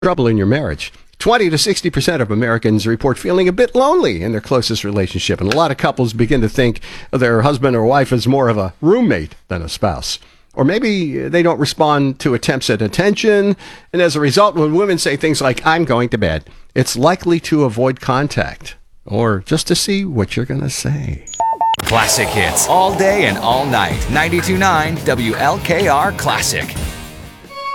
trouble in your marriage. 20 to 60% of Americans report feeling a bit lonely in their closest relationship, and a lot of couples begin to think of their husband or wife as more of a roommate than a spouse. Or maybe they don't respond to attempts at attention, and as a result, when women say things like, "I'm going to bed," it's likely to avoid contact, or just to see what you're going to say. Classic hits all day and all night. 92.9 WLKR Classic.